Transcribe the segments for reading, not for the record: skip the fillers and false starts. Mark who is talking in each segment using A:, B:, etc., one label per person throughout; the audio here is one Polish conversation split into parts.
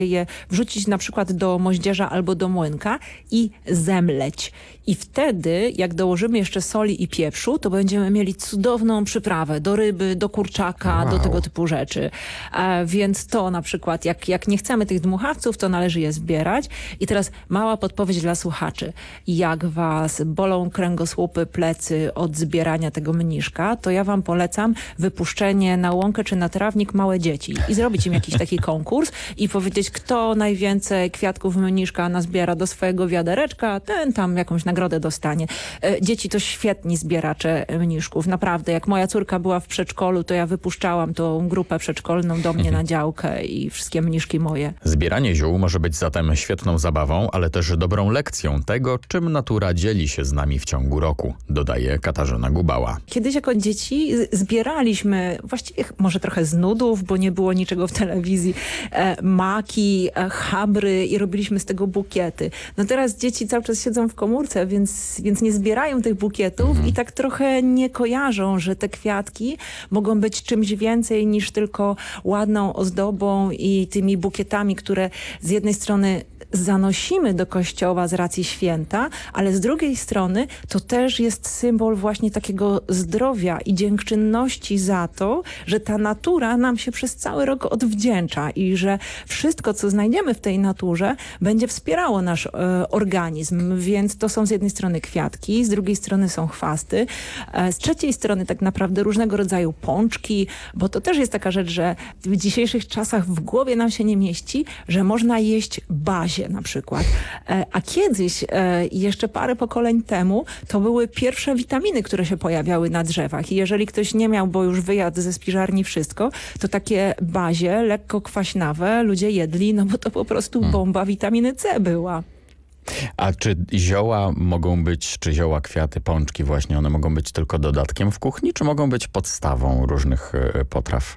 A: je wrzucić na przykład do moździerza albo do młynka i zemleć. I wtedy, jak dołożymy jeszcze soli i pieprzu, to będziemy mieli cudowną przyprawę do ryby, do kurczaka, do tego typu rzeczy. Więc to na przykład, jak nie chcemy tych dmuchawców, to należy je zbierać. I teraz mała podpowiedź dla słuchaczy. Jak was bolą kręgosłupy, plecy od zbierania tego mniszka, to ja wam polecam wypuszczenie na łąkę czy na trawnik małe dzieci i zrobić im jakiś taki konkurs i powiedzieć, kto najwięcej kwiatków mniszka nazbiera do swojego wiadereczka, ten tam jakąś nagrodę dostanie. Dzieci to świetni zbieracze mniszków. Naprawdę, jak moja córka była w przedszkolu, to ja wypuszczałam tą grupę przedszkolną do mnie na działkę i wszystkie mniszki moje.
B: Zbieranie ziół może być zatem świetną zabawą, ale też dobrą lekcją tego, czym natura dzieli się z nami w ciągu roku, dodaje Katarzyna Gubała.
A: Kiedyś jako dzieci zbieraliśmy, właściwie może trochę z nudów, bo nie było niczego w telewizji, maki, chabry i robiliśmy z tego bukiety. No teraz dzieci cały czas siedzą w komórce, więc nie zbierają tych bukietów i tak trochę nie kojarzą, że te kwiatki mogą być czymś więcej niż tylko ładną ozdobą i tymi bukietami, które z jednej strony zanosimy do kościoła z racji święta, ale z drugiej strony to też jest symbol właśnie takiego zdrowia i dziękczynności za to, że ta natura nam się przez cały rok odwdzięcza i że wszystko, co znajdziemy w tej naturze, będzie wspierało nasz organizm. Więc to są z jednej strony kwiatki, z drugiej strony są chwasty, z trzeciej strony tak naprawdę różnego rodzaju pączki, bo to też jest taka rzecz, że w dzisiejszych czasach w głowie nam się nie mieści, że można jeść bazie na przykład. A kiedyś, jeszcze parę pokoleń temu, to były pierwsze witaminy, które się pojawiały na drzewach. I jeżeli ktoś nie miał, bo już wyjadł ze spiżarni wszystko, to takie bazie, lekko kwaśnawe, ludzie jedli, no bo to po prostu bomba witaminy C była.
B: A czy zioła mogą być, czy zioła, kwiaty, pączki właśnie, one mogą być tylko dodatkiem w kuchni, czy mogą być podstawą różnych potraw?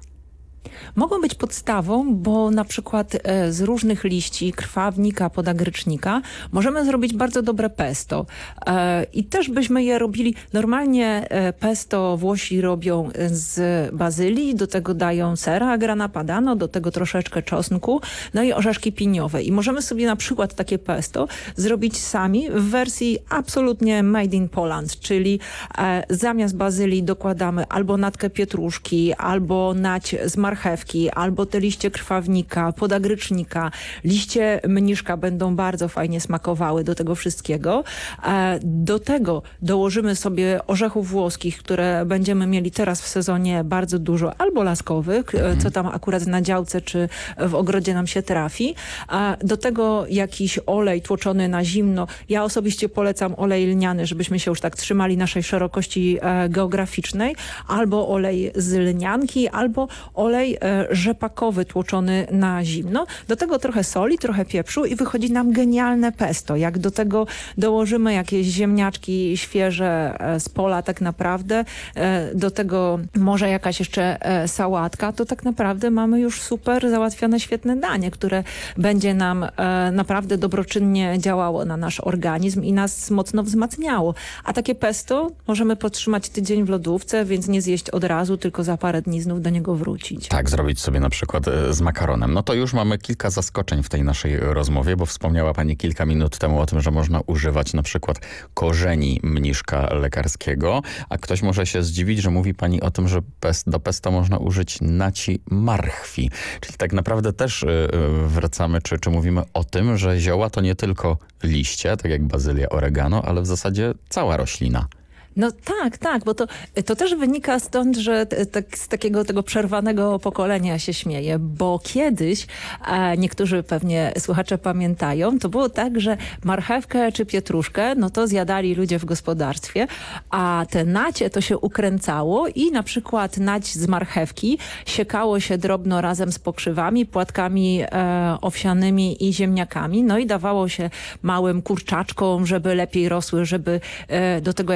A: Mogą być podstawą, bo na przykład z różnych liści krwawnika, podagrycznika możemy zrobić bardzo dobre pesto. I też byśmy je robili, normalnie pesto Włosi robią z bazylii, do tego dają sera grana padano, do tego troszeczkę czosnku, no i orzeszki piniowe. I możemy sobie na przykład takie pesto zrobić sami w wersji absolutnie made in Poland, czyli zamiast bazylii dokładamy albo natkę pietruszki, albo nać z marchewki, albo te liście krwawnika, podagrycznika, liście mniszka będą bardzo fajnie smakowały do tego wszystkiego. Do tego dołożymy sobie orzechów włoskich, które będziemy mieli teraz w sezonie bardzo dużo, albo laskowych, co tam akurat na działce czy w ogrodzie nam się trafi. Do tego jakiś olej tłoczony na zimno. Ja osobiście polecam olej lniany, żebyśmy się już tak trzymali naszej szerokości geograficznej, albo olej z lnianki, albo olej rzepakowy tłoczony na zimno. Do tego trochę soli, trochę pieprzu i wychodzi nam genialne pesto. Jak do tego dołożymy jakieś ziemniaczki świeże z pola tak naprawdę, do tego może jakaś jeszcze sałatka, to tak naprawdę mamy już super załatwione świetne danie, które będzie nam naprawdę dobroczynnie działało na nasz organizm i nas mocno wzmacniało. A takie pesto możemy podtrzymać tydzień w lodówce, więc nie zjeść od razu, tylko za parę dni znów do niego wrócić.
B: Tak, zrobić sobie na przykład z makaronem. No to już mamy kilka zaskoczeń w tej naszej rozmowie, bo wspomniała pani kilka minut temu o tym, że można używać na przykład korzeni mniszka lekarskiego, a ktoś może się zdziwić, że mówi pani o tym, że do pesto można użyć naci marchwi. Czyli tak naprawdę też wracamy, czy mówimy o tym, że zioła to nie tylko liście, tak jak bazylia, oregano, ale w zasadzie cała roślina.
A: No tak, bo to też wynika stąd, że z takiego tego przerwanego pokolenia się śmieję, bo kiedyś, niektórzy pewnie słuchacze pamiętają, to było tak, że marchewkę czy pietruszkę, no to zjadali ludzie w gospodarstwie, a te nacie to się ukręcało i na przykład nać z marchewki siekało się drobno razem z pokrzywami, płatkami owsianymi i ziemniakami, no i dawało się małym kurczaczkom, żeby lepiej rosły, żeby do tego jakiś krwawy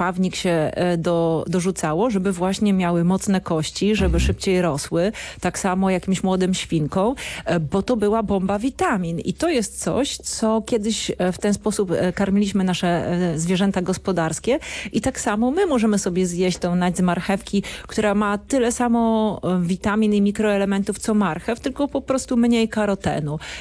A: krwawnik się dorzucało, żeby właśnie miały mocne kości, żeby szybciej rosły. Tak samo jakimś młodym świnkom, bo to była bomba witamin. I to jest coś, co kiedyś w ten sposób karmiliśmy nasze zwierzęta gospodarskie i tak samo my możemy sobie zjeść tą naść z marchewki, która ma tyle samo witamin i mikroelementów co marchew, tylko po prostu mniej karotenu.